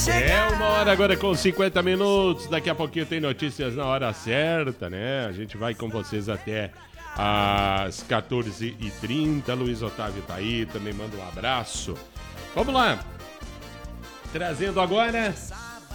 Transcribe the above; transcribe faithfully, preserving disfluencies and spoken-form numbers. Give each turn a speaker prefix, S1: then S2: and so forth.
S1: É uma hora agora com cinquenta minutos. Daqui a pouquinho tem notícias na hora certa, né? A gente vai com vocês até às quatorze e trinta. Luiz Otávio tá aí, também manda um abraço. Vamos lá. Trazendo agora